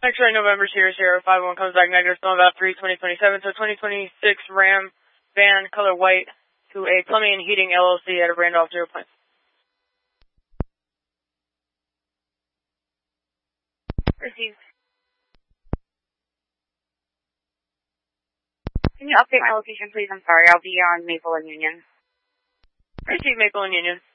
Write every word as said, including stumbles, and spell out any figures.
X-ray November Sierra Sierra five one comes back negative, still about three twenty twenty-seven, so twenty twenty-six Ram van, color white, to a Plumbing and Heating L L C out of Randolph, zero point. Received. Can you update my location, please? I'm sorry, I'll be on Maple and Union. Received, Maple and Union.